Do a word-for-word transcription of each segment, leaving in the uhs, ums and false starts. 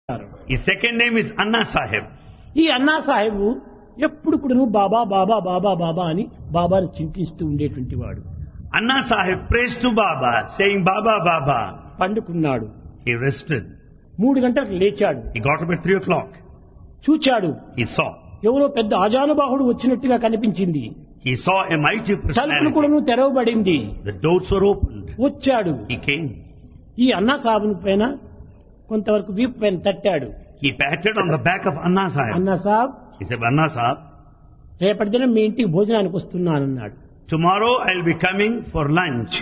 His second name is Anna Sahib. ఈ అన్నా సాహెబు ఎప్పుడు కూడా బాబా బాబా బాబా బాబా అని బాబాను చింతిస్తూ ఉండేటువంటి వాడు. Anna Sahib prays to Baba, saying Baba, Baba. పండుకున్నాడు. He rested. మూడు గంటలకు లేచాడు. He got up at three o'clock. చూచాడు. He saw. ఎవరో పెద్ద ఆజానుబాహుడు వచ్చినట్టుగా కనిపించింది. He saw a mighty తలుపులు personality. కూడా తెరవబడింది. The doors were opened. వచ్చాడు. He came. ఈ అన్నా సాహెబ్ పైన కొంతవరకు వీపు పైన తట్టాడు. He patted on the back of Anna Sahib. అన్నా సాబ్, He said, Anna Sahib, రేపటి దినం మీ ఇంటికి భోజనానికి వస్తున్నానన్నాడు. tomorrow I'll be coming for lunch.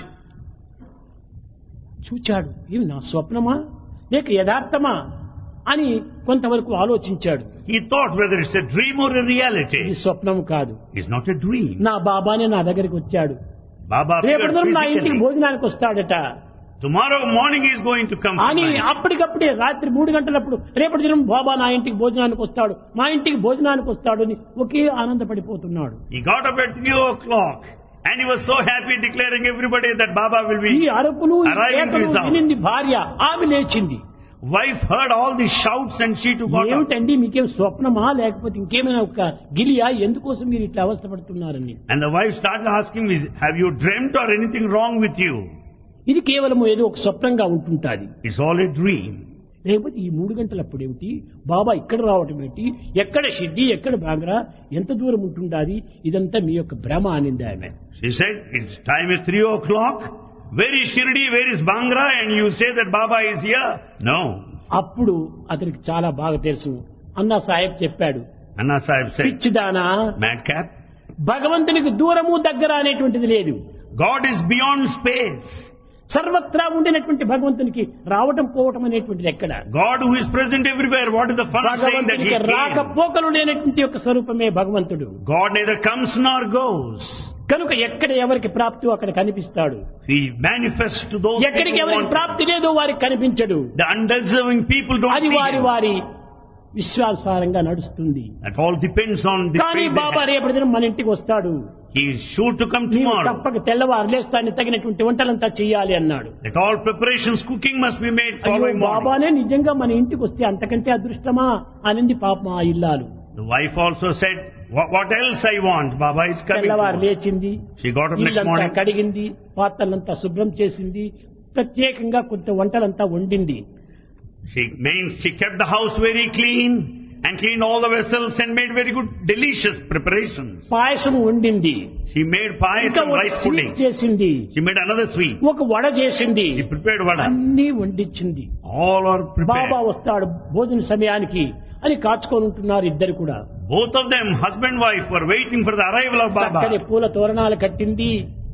చూచాడు. ఇవి నా స్వప్నమా లేక యథార్థమా అని కొంతవరకు ఆలోచించాడు. He thought whether it's a dream or a ఇది reality. స్వప్నం కాదు. It's not a dream. నా బాబానే నా దగ్గరికి వచ్చాడు. Baba appeared రేపటి దినం నా ఇంటికి physically. భోజనానికి వస్తాడట Tomorrow morning he's going to come for అని lunch. అప్పటికప్పుడే రాత్రి మూడు గంటలప్పుడు రేపటి దినం బాబా నా ఇంటికి భోజనానికి వస్తాడు, మా ఇంటికి భోజనానికి వస్తాడు అని ఒకే ఆనందపడిపోతున్నాడు. He got up at three o'clock and he was so happy, declaring everybody that Baba will ఈ be. అరుపులు ఈ Arriving to కేకలు his house. వినింది భార్య. ఆమె లేచింది. Wife heard all these shouts and she too got up. ఏమిటండి మీకేం స్వప్నమా లేకపోతే ఇంకేమైనా ఒక గిలియా, ఎందుకోసం మీరు ఇట్లా అవస్థపడుతున్నారని. And the wife started asking me, have you dreamt or anything wrong with you? ఇది కేవలం ఏదో ఒక స్వప్నంగా ఉంటుంటాది. It's all a dream. లేకపోతే ఈ మూడు గంటలప్పుడు ఏమిటి, బాబా ఇక్కడ రావటం ఏంటి, ఎక్కడ షిడ్డి ఎక్కడ బాంగ్రా, ఎంత దూరం ఉంటుండాది, ఇదంతా మీ యొక్క భ్రమ అనింది ఆమె. She said, it's time is three o'clock. Where is Shirdi? Where is Bangra? And you say that Baba is here? No. అప్పుడు అతనికి చాలా బాగా తెలుసు. అన్నా సాహెబ్ చెప్పాడు, Anna Sahib said, పిచ్చిదానా, madcap, భగవంతునికి దూరము దగ్గర అనేటువంటిది లేదు. God is beyond space. సర్వత్రా ఉండినటువంటి భగవంతునికి రావటం పోవటం అనేటువంటిది ఎక్కడ. God who is present everywhere. What is the fun of saying that he భగవంతునికి రాకపోకలు came? లేనటువంటి యొక్క స్వరూపమే భగవంతుడు. God neither comes nor goes. కనుక ఎక్కడ ఎవరికి ప్రాప్తి అక్కడ కనిపిస్తాడు. He manifests to those ఎక్కడికి people who ఎవరికి want. ప్రాప్తి లేదో వారికి కనిపించడు. The undeserving people don't అది see వారి him. వారి విశ్వాసారంగా నడుస్తుంది. That all depends on the కానీ faith they బాబా have. రేపటి దినం మన ఇంటికి వస్తాడు. He is sure to come నీవు tomorrow. తప్పక తెల్లవారు లేస్తాన్ని తగినటువంటి వంటలంతా చెయ్యాలి అన్నాడు. That all preparations, cooking must be made అయ్యో following morning. బాబానే నిజంగా మన ఇంటికి వస్తే అంతకంటే అదృష్టమా అనింది పాపం ఆ ఇల్లాలు. The wife also said, what, what else I want? Baba is coming. తెల్లవారు tomorrow." లేచింది, She got up next ఇల్లంతా morning. కడిగింది, పాత్రలంతా శుభ్రం చేసింది, ప్రత్యేకంగా కొంత వంటలంతా వండింది. She means she kept the house very clean and cleaned all the vessels and made very good, delicious preparations. పాయసం వండింది, She made pie ఇంకా and ఒక rice స్వీట్ pudding. చేసింది, She made another sweet. ఒక వడ చేసింది, She prepared vada. అన్ని వండించింది. All are Baba prepared. వస్తాడు భోజన సమయానికి అని కాచుకొని ఉంటున్నారు ఇద్దరు కూడా. Both of them, husband and wife, were waiting for the arrival of చక్కని Baba. పూల తోరణాలు కట్టింది,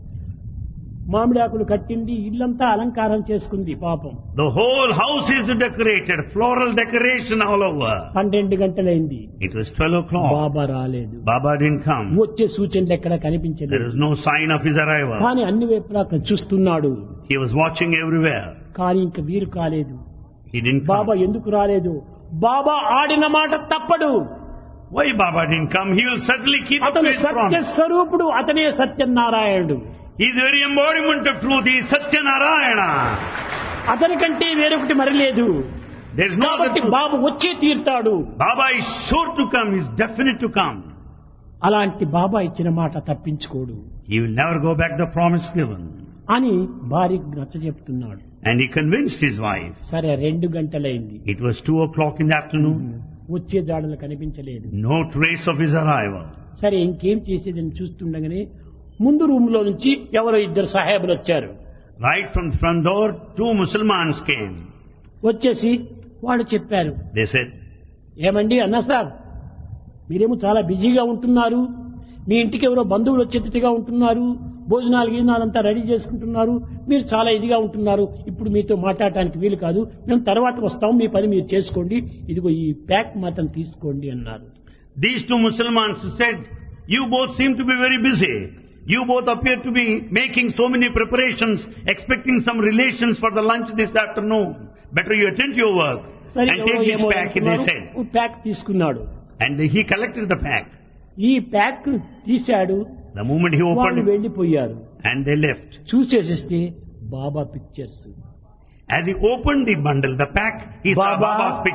మామిడాకులు కట్టింది, ఇల్లంతా అలంకారం చేసుకుంది పాపం. The whole house is decorated, floral decoration all over. పన్నెండు గంటలైంది, It was twelve o'clock. బాబా రాలేదు. Baba didn't come. వచ్చే సూచనలు ఎక్కడ There కనిపించలేదు. was no sign of his arrival. కానీ అన్ని వైపులా చూస్తున్నాడు. He was watching everywhere. కానీ ఇంక వీరు కాలేదు. He didn't Baba come. ఎందుకు రాలేదు? బాబా ఆడిన మాట తప్పడు. Why Baba didn't come? He will certainly keep up to అతను his సత్య promise. స్వరూపుడు, అతనే సత్యనారాయణుడు. He is the very embodiment of truth. He is Satyanarayana. అతని కంటే వేరొకటి మరి లేదు. There is no other కాబట్టి truth. బాబు వచ్చే తీరుతాడు. Baba is sure to come. He is definite to come. అలాంటి బాబా ఇచ్చిన మాట తప్పించుకోడు He will never go back the promise given. అని భార్యకు నచ్చ చెప్తున్నాడు. And he convinced his wife. సరే, రెండు గంటలైంది, It was two o'clock in the afternoon. వచ్చే జాడలు కనిపించలేదు. No trace of his arrival. సరే ఇంకేం చేసేదని చూస్తుండగానే ముందు రూమ్ లో నుంచి ఎవరో ఇద్దరు సాహేబులు వచ్చారు. Right from the front door, two Muslims came. వచ్చేసి వాళ్ళు చెప్పారు, They said, ఏమండి అన్నా సాబ్, మీరేమో చాలా బిజీగా ఉంటున్నారు, మీ ఇంటికి ఎవరో బంధువులు వచ్చేటట్టుగా ఉంటున్నారు, భోజనాలు గీజనాలంతా రెడీ చేసుకుంటున్నారు, మీరు చాలా ఇదిగా ఉంటున్నారు, ఇప్పుడు మీతో మాట్లాడటానికి వీలు కాదు, మేము తర్వాత వస్తాం, మీ పని మీరు చేసుకోండి, ఇదిగో ఈ ప్యాక్ మాత్రం తీసుకోండి అన్నారు. these two Muslims said, you both seem to be very busy. You both appear to be making so many preparations, expecting some relations for the lunch this afternoon. Better you attend to your work సరే and take this ఏమో pack, they అనుకున్నారు, said. Pack తీసుకున్నాడు. And he collected the pack. ఈ pack తీశాడు, The moment he వాళ్ళు opened it, వెళ్లిపోయారు. and they left. చూసేసిస్తే Baba pictures. As he opened the bundle, the pack, he saw Baba. Baba's picture.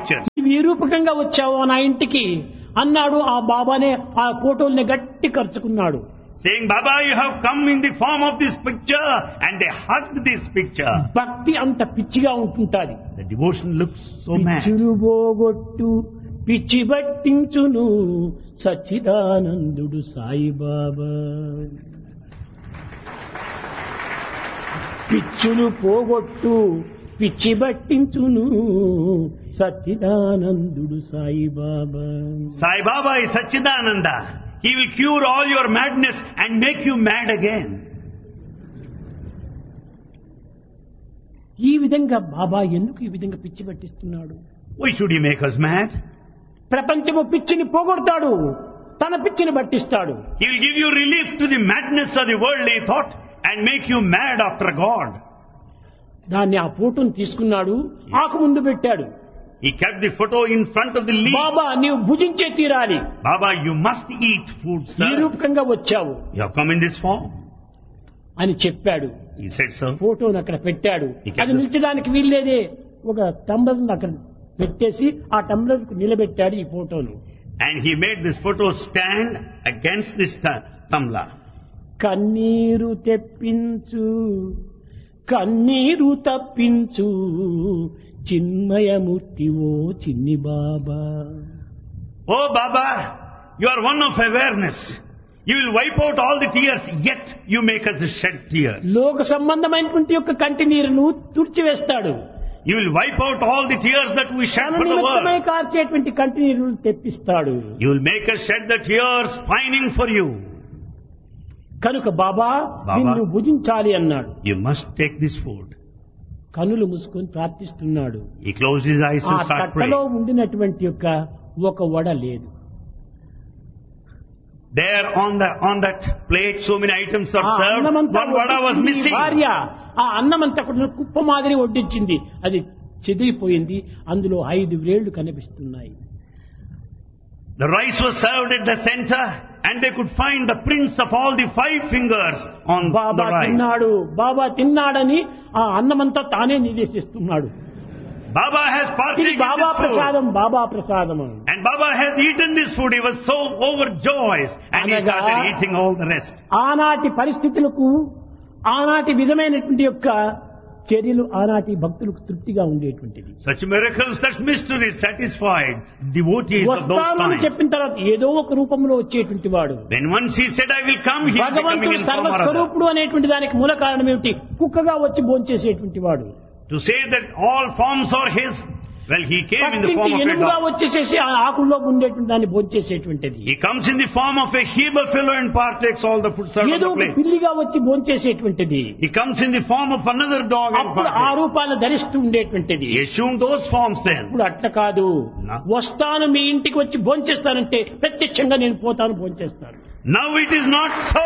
నువ్వు ఈ రూపకంగా వచ్చావు నా ఇంటికి అన్నాడు. ఆ బాబానే ఆ ఫోటోల్ని గట్టి ఖర్చుకున్నాడు. Saying, Baba, you have come in the form of this picture, and they hugged this picture. భక్తి అంత పిచ్చిగా ఉంటుంటాది. The devotion looks so mad. పిచ్చులు పోగొట్టు పిచ్చి బట్టించును సచ్చిదానందుడు సాయిబాబా. పిచ్చులు పోగొట్టు పిచ్చి బట్టించును సచ్చిదానందుడు Saibaba. Sai Baba is Satchidananda. He will cure all your madness and make you mad again. ఈ విధంగా బాబా ఎందుకు ఈ విధంగా పిచ్చి పట్టిస్తున్నాడు? Why should he make us mad? ప్రపంచము పిచ్చిని పోగొడతాడు, తన పిచ్చిని పట్టిస్తాడు. He will give you relief to the madness of the worldly thought and make you mad after God. దాన్ని ఆ ఫోటోను తీసుకున్నాడు, ఆకు ముందు పెట్టాడు. He kept the photo in front of the leaf. బాబా నీవు భుజించే తీరాలి. Baba, you must eat food, ఈ sir. రూపకంగా వచ్చావు You have come in this form. అని చెప్పాడు. He said so. ఫోటోను అక్కడ పెట్టాడు. He kept అది the- నిలిచడానికి వీల్లేదే, ఒక టంబ్లర్ అక్కడ పెట్టేసి ఆ టంబ్లర్ కు నిలబెట్టాడు ఈ ఫోటోను. And he made this photo stand against this tu- tumbler. కన్నీరు తెప్పించు కన్నీరు తప్పించు చిన్మయమూర్తి ఓ చిన్ని బాబా. Oh Baba, you are one of awareness. You will wipe out all the tears, yet you make us shed tears. లోక సంబంధమైనటువంటి యొక్క కంటి నీరును తుడిచివేస్తాడు. You will wipe out all the tears that we shed తన for the నిమిత్తమై world. కార్చేటువంటి కంటి నీరును తెప్పిస్తాడు. You will make us shed the tears pining for you. కనుక బాబా బాబా, నిన్ను భుజించాలి అన్నాడు. You must take this food. కనులు మూసుకొని ప్రార్థిస్తున్నాడు. He closed his eyes ఆ and started తట్టలో praying. ఉండినటువంటి యొక్క ఒక వడ లేదు. There on the on that plate, so many items are ఆ served. అన్నమంతా One vada was వడ్డించింది missing. భార్య. ఆ అన్నమంతా కూడా కుప్ప మాదిరి వడ్డించింది. అది చెదిరిపోయింది. అందులో ఐదు వేళ్లు కనిపిస్తున్నాయి. The rice was served at the center, and they could find the prints of all the five fingers on Baba the rice. తిన్నాడు, బాబా తిన్నాడని ఆ అన్నమంతా తానే నివేశిస్తున్నాడు. Baba has ఇది partaken బాబా this food. ప్రసాదం, బాబా ప్రసాదం. And Baba has eaten this food. He was so overjoyed, and he అనగా started eating all the rest. ఆనాటి పరిస్థితులకు ఆనాటి విధమైనటువంటి యొక్క చర్యలు ఆనాటి భక్తులకు తృప్తిగా ఉండేటువంటిది. Such miracles, such mysteries satisfied devotees of those వస్తానని times. చెప్పిన తర్వాత ఏదో ఒక రూపంలో వచ్చేటువంటి వాడు. When once he said, I will come, he is becoming భగవంతుడు in form or other. సర్వస్వరూపుడు అనేటువంటి దానికి మూల కారణం ఏమిటి? కుక్కగా వచ్చి భోంచేసేటువంటి వాడు. To say that all forms are his, well, he came in the పక్కింటి form of a ఎనుగుగా dog. వచ్చేసేసి ఆ ఆకుల్లో ఉండేటువంటి దాన్ని భోంచేసేటువంటిది. He comes in the form of a Heber fellow and partakes all the food served on ఏదో the ఒక plate. పిల్లిగా వచ్చి భోంచేసేటువంటిది. He comes in the form of another dog and అప్పుడు ఆ partakes. రూపాలను ధరిస్తూ ఉండేటువంటిది. He assumed those forms then. ఇప్పుడు అట్లా కాదు. No. వస్తాను మీ ఇంటికి వచ్చి భోంచేస్తానంటే ప్రత్యక్షంగా నేను పోతాను భోంచేస్తాను. Now it is not so.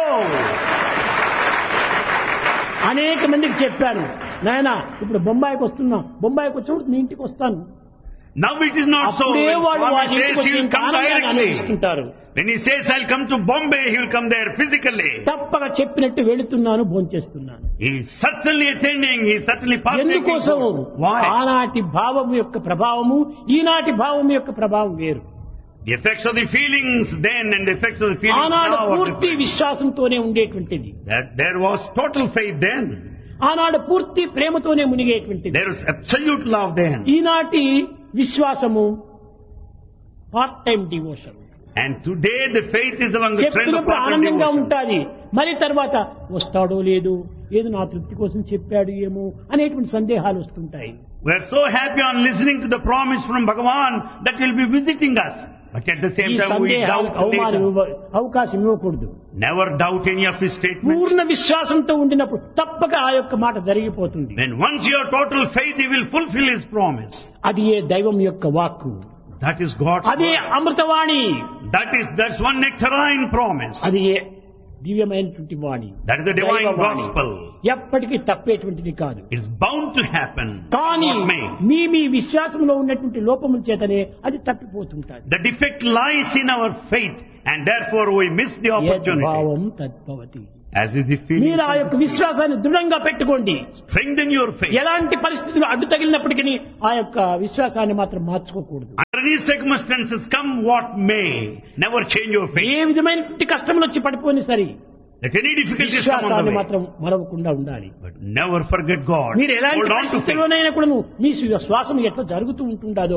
అనేక మందికి చెప్పాను, నాయన ఇప్పుడు బొంబాయికి వస్తున్నా, బొంబాయికి వచ్చినప్పుడు మీ ఇంటికి వస్తాను. Now it is not so. అప్పుడే When వాడు Swami వాడి ఇంటికి says వచ్చి he will ఇంత come ఆనందాన్ని directly. అనుభవిస్తుంటారు. When he says I'll come to Bombay, he will come there physically. తప్పక చెప్పినట్టు వెళుతున్నాను, భోంచేస్తున్నాను. He is certainly attending, he is certainly partaking. ఎందుకోసం? Why? ఆనాటి భావం యొక్క ప్రభావము ఈనాటి భావం యొక్క ప్రభావం వేరు. The effects of the feelings then and the effects of the feelings ఆనాడు now are పూర్తి different. విశ్వాసంతోనే ఉండేటువంటిది. That there was total faith then. ఆనాడు పూర్తి ప్రేమతోనే మునిగేటువంటిది. There was absolute love then. ఈనాటి విశ్వాసము part time devotion. And today the faith is along the trend of చెప్పినప్పుడు part-time ఆనందంగా devotion. ఉంటాది. మరి తర్వాత వస్తాడో లేదో, ఏదో నా తృప్తి కోసం చెప్పాడు ఏమో అనేటువంటి సందేహాలు వస్తుంటాయి. We are so happy on listening to the promise from Bhagavan that will be visiting us. But at the ఈ same time we సందేహాలకు doubt అవమానం later. ఇవ్వ- అవకాశం ఇవ్వకూడదు. Never doubt any of his statements. పూర్ణ విశ్వాసంతో ఉండినప్పుడు తప్పక ఆ యొక్క మాట జరిగిపోతుంది. When once you have total faith, he will fulfill his promise. అది ఏ దైవం యొక్క వాక్కు, That is God's అదే word. Amruthavani, That is, that's one nectarine promise. అది ఏ దివ్యమైనటువంటి వాణి, That is the divine దైవవాణి. gospel. ఎప్పటికీ తప్పేటువంటిది కాదు. It's bound to happen. కానీ What may. మీ మీ విశ్వాసంలో ఉన్నటువంటి లోపముల చేతనే అది తప్పిపోతుంటాది. The defect lies in our faith, and therefore we miss the opportunity. యద్భావం తద్భవతి. As is the feeling. మీరు ఆ యొక్క విశ్వాసాన్ని దృఢంగా పెట్టుకోండి. Strengthen your faith. ఎలాంటి పరిస్థితులు అడ్డు తగిలినప్పటికీ ఆ యొక్క విశ్వాసాన్ని మాత్రం మార్చుకోకూడదు. Under any circumstances come what may, never change your faith. ఏ విధమైన కష్టములు వచ్చి పడిపోయినా సరే Let any difficulties come on the విశ్వాసాన్ని way. మాత్రం మరవకుండా ఉండాలి. But never forget God. మీరు ఎలాంటి Hold on to faith. పరిస్థితుల్లోనైనా కూడాను మీ శ్వాసం ఎట్లా జరుగుతూ ఉంటుండదో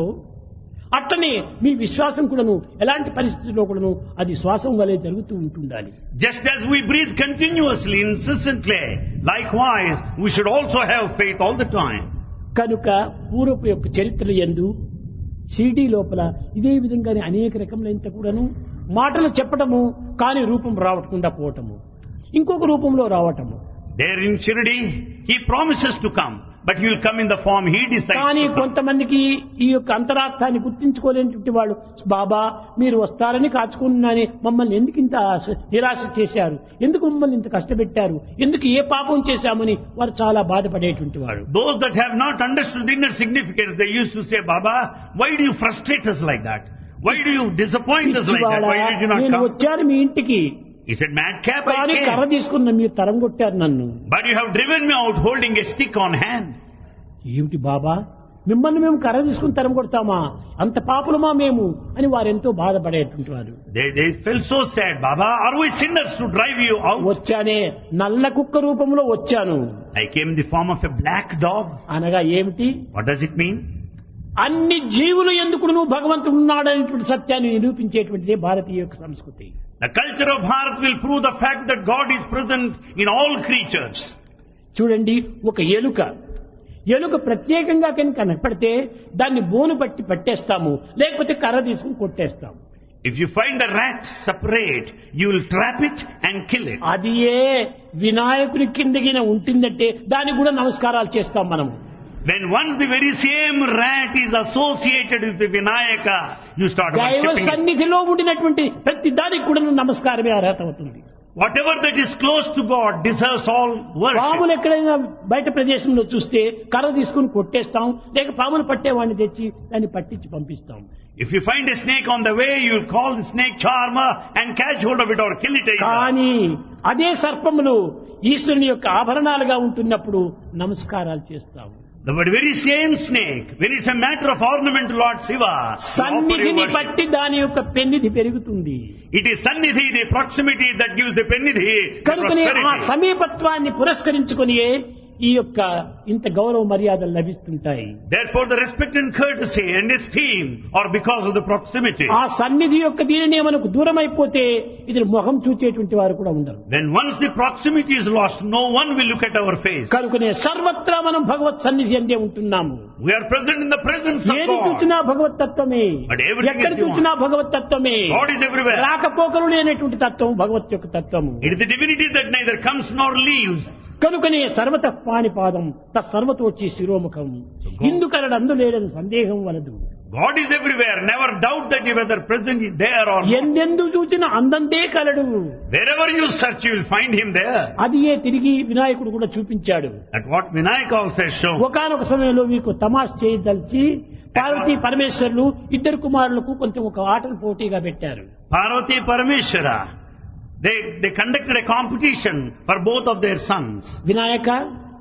అట్లనే మీ విశ్వాసం కూడాను ఎలాంటి పరిస్థితుల్లో కూడాను అది శ్వాసం వలె జరుగుతూ ఉంటుండాలి. Just as we breathe continuously, incessantly, likewise, we should also have faith all the time. కనుక పూర్వపు యొక్క చరిత్రల యందు షిరిడీ లోపల ఇదే విధంగానే అనేక రకములైన కూడాను మాటలు చెప్పటము కానీ రూపం రావకుండా పోవటము, ఇంకొక రూపంలో రావటము. There in Shirdi, he promises to come, but he will come in the form he decides కానీ to come. కొంతమందికి ఈ యొక్క అంతరార్థాన్ని గుర్తించుకోలేనటువంటి వాళ్ళు, బాబా మీరు వస్తారని కాచుకున్నాని మమ్మల్ని ఎందుకు ఇంత ఆశ- నిరాశ చేశారు, ఎందుకు మమ్మల్ని ఇంత కష్టపెట్టారు, ఎందుకు ఏ పాపం చేశామని వారు చాలా బాధపడేటువంటి వాడు. Those that have not understood the inner significance, they used to say, Baba, why do you frustrate us like that? Why do you disappoint us like that? పిచ్చివాడా, Why did you not నేను come? వచ్చాను మీ ఇంటికి He said, madcap, I కానీ కర్ర came. తీసుకున్న మీరు తరం కొట్టారు నన్ను. But you have driven me out holding a stick on hand. ఏమిటి బాబా, మిమ్మల్ని మేము కర్ర తీసుకుని తరం కొడతామా, అంత పాపులమా మేము అని వారెంతో బాధపడేటువంటి వారు. They, they felt so sad. Baba, are we sinners to drive you out? వచ్చానే నల్ల కుక్క రూపంలో వచ్చాను I came in the form of a black dog. అనగా ఏమిటి, What does it mean? అన్ని జీవులు ఎందుకు నువ్వు భగవంతుడు ఉన్నాడనేటువంటి సత్యాన్ని నిరూపించేటువంటిదే భారతీయ యొక్క సంస్కృతి. The culture of Bharat will prove the fact that God is present in all creatures. చూడండి, ఒక ఎలుక ఎలుక ప్రత్యేకంగా కనుక కనపడితే దాన్ని బోను పట్టి పట్టేస్తాము, లేకపోతే కర్ర తీసుకుని కొట్టేస్తాము. If you find the rat separate, you will trap it and kill it. అది ఏ వినాయకుని కిందగిన ఉంటుందంటే దానికి కూడా నమస్కారాలు చేస్తాం మనము. When once the very same rat is associated with the Vinayaka, you start దైవ worshipping it. సన్నిధిలో ఉండినటువంటి ప్రతి దానికి కూడా నమస్కారమే అర్హత అవుతుంది. Whatever that is close to God deserves all worship. పాములు ఎక్కడైనా బయట ప్రదేశంలో చూస్తే కర్ర తీసుకుని కొట్టేస్తాం, లేక పాములు పట్టేవాడిని తెచ్చి దాన్ని పట్టించి పంపిస్తాం. If you find a snake on the way, you will call the snake charmer and catch hold of it or kill it either. కానీ అదే సర్పములు ఈశ్వరుని యొక్క ఆభరణాలుగా ఉంటున్నప్పుడు నమస్కారాలు చేస్తాము. The very same snake, when it's a matter of ornament to Lord Shiva, you offer your సన్నిధిని worship. బట్టి దాని యొక్క పెన్నిధి పెరుగుతుంది. It is Sannidhi, the proximity, that gives the Pennidhi the కనుకనే ఆ prosperity. సమీపత్వాన్ని పురస్కరించుకొని ఈ యొక్క ఇంత గౌరవ మర్యాదలు లభిస్తుంటాయి. Therefore, the respect and courtesy and esteem are because of the proximity. ఆ సన్నిధి యొక్క దీనినే మనకు దూరం అయిపోతే ఇది మొహం చూచేటువంటి వారు కూడా ఉండరు. When once the proximity is lost, no one will look at our face. కనుకనే సర్వత్రా మనం భగవత్ సన్నిధి అందే ఉంటున్నాము. We are present in the presence of ఏది God. చూసినా భగవత్ తత్వమే, But everything ఎక్కడ is divine. చూసినా భగవత్ తత్వమే. God is everywhere. రాకపోకలు లేనటువంటి తత్వం భగవత్ యొక్క తత్వము. It is the divinity that neither comes nor leaves. కనుకనే సర్వత పాణిపాదం తత్సర్వతోచి శిరోముఖం ఇందుకరడు అందులేడని సందేహం వలదు. God is everywhere. Never doubt that he whether present is there or not. ఎందెందు చూచిన అందంతే కలడు. Wherever you search, you will find him there. అది ఏ తిరిగి వినాయకుడు కూడా చూపించాడు. At what Vinayaka also has shown. ఒకానొక సమయంలో మీకు తమాష్ చేయదలిచి పార్వతీ పరమేశ్వరులు ఇద్దరు కుమారులకు కొంచెం ఒక ఆటను పోటీగా పెట్టారు. Parvati Parameshwara, they, they conducted a competition for both of their sons. Vinayaka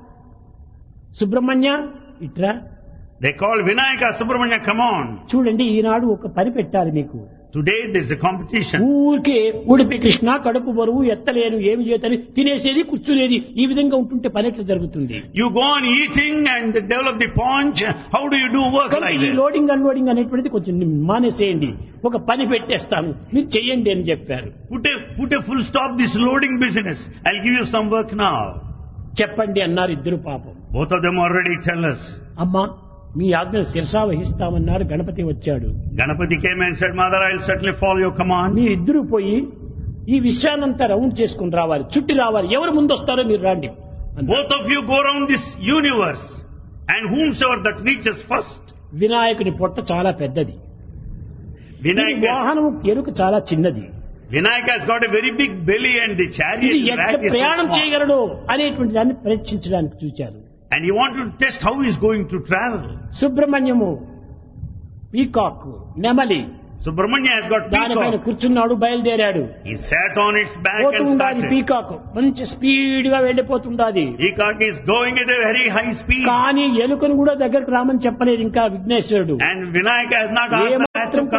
Subrahmanya ఇట్రా, They called Vinayaka, Subramanya, come on. చూడండి ఈనాడు ఒక పని పెట్టాలి మీకు. Today there is a competition. ఊరికే ఉడిపి కృష్ణ కడుపు బరువు ఎత్తలేను ఏమి చేతని తినేసేది కూర్చునేది ఈ విధంగా ఉంటుంటే పని ఎట్లా జరుగుతుంది? You go on eating and develop the paunch. How do you do work కనుక like ఈ this? లోడింగ్ అన్లోడింగ్ అనేటువంటిది కొంచెం మానేసేయండి, ఒక పని పెట్టేస్తాను మీరు చెయ్యండి అని చెప్పారు. Put a, put a full stop this loading business. I'll give you some work now. చెప్పండి అన్నారు ఇద్దరు. పాపం Both of them already tell us. అమ్మా మీ ఆజ్ఞ శిరసా వహిస్తామన్నారు. గణపతి వచ్చాడు. Ganapati came and said, Mother, I'll certainly follow your command. మీ ఇద్దరు పోయి ఈ విషయాన్నంతా రౌండ్ చేసుకుని రావాలి, చుట్టి రావాలి, ఎవరు ముందు వస్తారో మీరు రండి అన్నారు. Both of you go around this universe and whomsoever that reaches first. వినాయకుని పొట్ట చాలా పెద్దది, ఈ Vinayaka, వాహనం ఎరుక చాలా చిన్నది. Vinayaka has got a very big belly and the ఇది chariot ఎట్లా rat is so ప్రయాణం small. చేయగలడు అనేటువంటి దాన్ని పరీక్షించడానికి చూచారు. And he wanted to test how he is going to travel. సుబ్రహ్మణ్యము peacock నెమలి Subramanya has got దానిపైన peacock. కూర్చున్నాడు, బయలుదేరాడు. He sat on its back పోతూ and ఉండాలి started. పీకాక్, మంచి స్పీడ్ గా వెళ్ళిపోతుండాది. Peacock is going at a very high speed. కానీ ఎలుకను కూడా దగ్గరకు రామని చెప్పలేదు ఇంకా విఘ్నేశ్వరుడు. And Vinayaka has not A asked the rat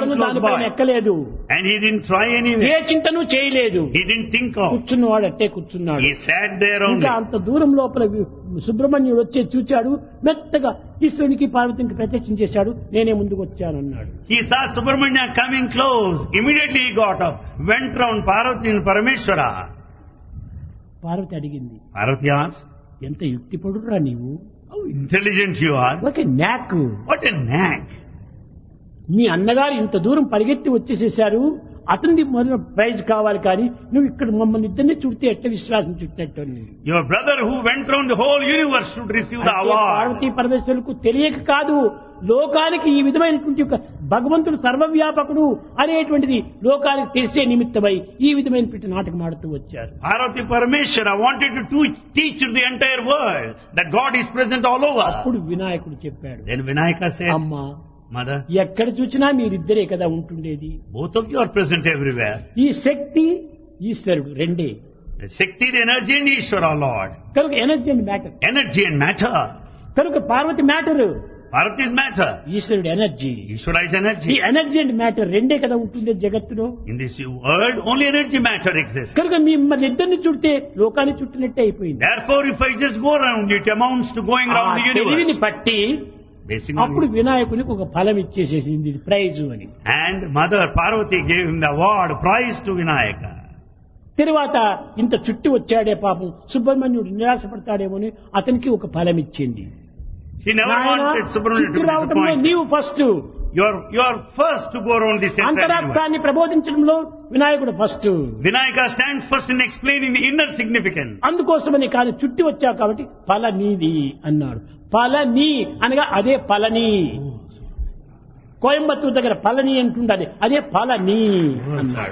చింతను close దానిపైన by. ఎక్కలేదు, And he didn't try A anyway. చింతను చేయలేదు. He didn't think of. కూర్చున్నవాడు అట్టే కూర్చున్నాడు. He sat there only. ఇంకా అంత దూరం లోపల వి- సుబ్రహ్మణ్యుడు వచ్చి చూచాడు, మెత్తగా ఈశ్వరునికి పార్వతికి ప్రత్యక్షం చేశాడు, నేనే ముందుకు వచ్చానన్నాడు. He saw Subramanya coming close. Immediately he got up, went round Parvati and Parameshwara. Parvati అడిగింది, Parvati asked, ఎంత యుక్తిపడురా నీవు, how intelligent you are. ఒక న్యాక్, What a knack. మీ అన్నగారు ఇంత దూరం పరిగెత్తి వచ్చేసేసారు, అతనిది మొదలు ప్రైజ్ కావాలి, కానీ నువ్వు ఇక్కడ మమ్మల్ని ఇద్దరిని చుడితే ఎట్ట విశ్వాసం చుట్టినట్టు అని. Your brother who went round the whole universe should receive the అంటే award. పార్వతీ పరమేశ్వరులకు తెలియక కాదు, లోకానికి ఈ విధమైనటువంటి ఒక భగవంతుడు సర్వవ్యాపకుడు అనేటువంటిది లోకానికి తెలిసే నిమిత్తమై ఈ విధమైనటువంటి నాటకం ఆడుతూ వచ్చారు. Parvati Parameshwara wanted to teach, teach the entire world that God is present all over. అప్పుడు వినాయకుడు చెప్పాడు, Then Vinayaka said, అమ్మా Mother, ఎక్కడ చూసినా మీరిద్దరే కదా ఉంటుండేది, both of you are present everywhere. ఈ శక్తి ఈశ్వరుడు రెండే The Shakti, the energy and Ishvara, Lord. కనుక energy and matter, Energy and matter. కనుక Parvati matter, Parvati is matter. ఈశ్వరుడు ఎనర్జీ. Ishvara is ఈ energy. ఎనర్జీ అండ్ మ్యాటర్ రెండే కదా ఉంటుంది జగత్తులో. In this world, only energy matter exists. కనుక మిమ్మల్ని ఇద్దరిని చుడితే లోకాన్ని చుట్టినట్టే అయిపోయింది. Therefore, if I just go around, it amounts to going ఆ around the తెలివిని universe. పట్టి Basing అప్పుడు on it. వినాయకునికి ఒక ఫలం ఇచ్చేసేసింది, ఇది ప్రైజు అని. And Mother Parvati gave him the award, prize to Vinayaka. తర్వాత ఇంత చుట్టి వచ్చాడే పాపం సుబ్రహ్మణ్యుడు నిరాశపడతాడేమో అని అతనికి ఒక ఫలం ఇచ్చింది. She never నాయనా, wanted Subramanya to చుట్టూ be రావటంలో disappointed. నీవు first, You are, you are first to go around this entire universe. అంతరార్థాన్ని ప్రబోధించడంలో వినాయకుడు first. Vinayaka stands first in explaining the inner significance. అందుకోసమని కానీ చుట్టి వచ్చావు కాబట్టి ఫల నీది అన్నాడు. ఫల నీ అనగా అదే ఫలని. కోయంబత్తూరు దగ్గర ఫలని అంటుండది, అదే ఫలని అన్నాడు.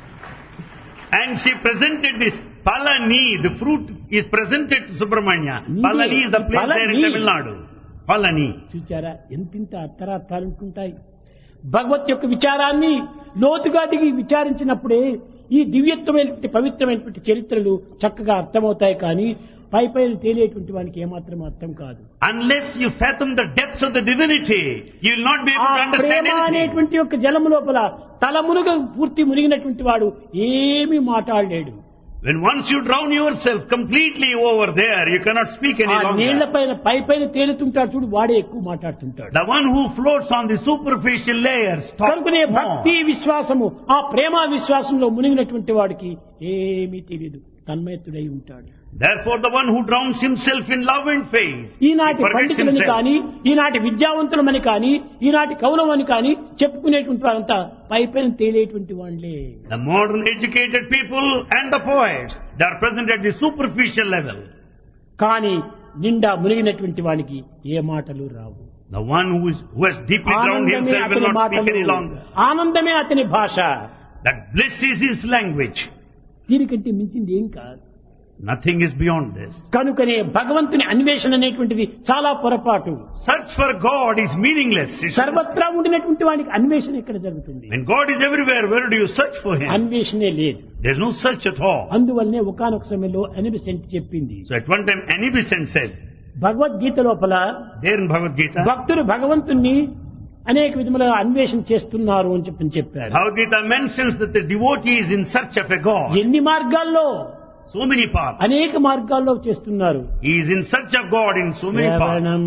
And she presented this Palani, the fruit is presented to Subramanya. Palani is the place there in Palani. Tamil Nadu. Palani. చూచారా ఎంతింత అర్థరార్థాలు ఉంటుంటాయి. భగవత్ యొక్క విచారాన్ని లోతుగా దిగి విచారించినప్పుడే ఈ దివ్యత్వమైనటువంటి పవిత్రమైనటువంటి చరిత్రలు చక్కగా అర్థమవుతాయి, కానీ పై పైన తేలేటువంటి వానికి ఏమాత్రం అర్థం కాదు. Unless you fathom the depths of the divinity, you will not be able to ఆ understand ప్రేమ anything. అనేటువంటి యొక్క జలము లోపల తల మునుగ పూర్తి మునిగినటువంటి వాడు ఏమీ మాట్లాడలేడు. When once you drown yourself completely over there, you cannot speak any ఆ నీళ్ల longer. పైన పై పైన తేలుతుంటాడు చూడు, వాడే ఎక్కువ మాట్లాడుతుంటాడు. The one who floats on the superficial layers talks కనుకనే more. భక్తి విశ్వాసము, ఆ ప్రేమ విశ్వాసంలో మునిగినటువంటి వాడికి ఏమీ తెలియదు, తన్మయత్తుడై ఉంటాడు. Therefore, the one who drowns himself in love and faith, he ఈనాటి forgets పండితులని himself. కానీ, ఈనాటి విద్యావంతులమని కానీ, ఈనాటి కవులమని కానీ చెప్పుకునేటువంటి వారంతా పై పైన తేలేటువంటి వాళ్ళే. The modern educated people and the poets, they are present at the superficial level. కానీ నిండా మునిగినటువంటి వానికి ఏ మాటలు రావు. The one who, is, who has deeply drowned ఆనందమే himself will అతని not speak any మాటలు, longer. ఆనందమే అతని భాష. That bliss is his language. దీనికంటే మించింది ఏం కాదు. Nothing is beyond this. కనుకనే భగవంతుని అన్వేషణ అనేటువంటిది చాలా పొరపాటు. Search for God is meaningless. It's- సర్వత్రా ఉండినటువంటి వానికి అన్వేషణ ఎక్కడ జరుగుతుంది? When God is everywhere, where do you search for Him? అన్వేషణే లేదు. There's no search at all. అందువల్లనే ఒకానొక సమయంలో అనిబిసెంట్ చెప్పింది, So at one time, Anibisent said, Bhagavad Gita లోపల there in Bhagavad Gita, భక్తులు భగవంతుణ్ణి అనేక విధములుగా అన్వేషణ చేస్తున్నారు అని చెప్పి చెప్పారు. Bhagavad Gita mentions that the devotee is in search of a God. ఎన్ని మార్గాల్లో, So many paths. అనేక మార్గాల్లో చేస్తున్నారు. He is in search of God in so many paths. శ్రవణం,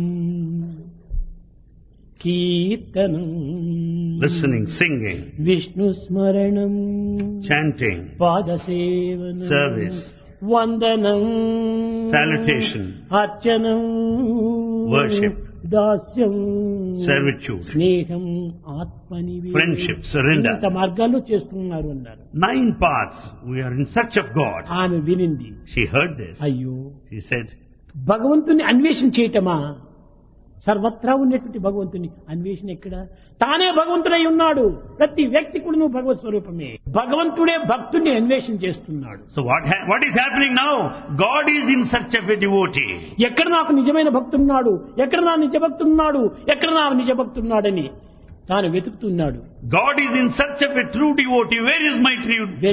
కీర్తనం, Listening, singing, విష్ణు స్మరణం, chanting, పాదసేవనం, Service, వందనం, salutation, అర్చనం, worship, దాస్యం, servitude, స్నేహం, ఆత్మనివేదనం, friendship, surrender. ఇంత మార్గాల్లో చేస్తున్నారు అన్నారు. Nine paths. We are in search of God. ఆమె వినింది, She heard this. అయ్యో She said, భగవంతుని అన్వేషణ చేయటమా? సర్వత్రా ఉన్నటువంటి భగవంతుని అన్వేషణ ఎక్కడ? తానే భగవంతుడై ఉన్నాడు. ప్రతి వ్యక్తి కూడా నువ్వు భగవత్ స్వరూపమే. భగవంతుడే భక్తుడిని అన్వేషణ చేస్తున్నాడు. so what, ha- what is happening now? God is in search of a devotee. ఎక్కడ నాకు నిజమైన భక్తున్నాడు, ఎక్కడ నా నిజ భక్తున్నాడు, ఎక్కడ నా నిజ భక్తున్నాడని తాను వెతుకుతున్నాడు. God is in search of a true devotee. Where is my true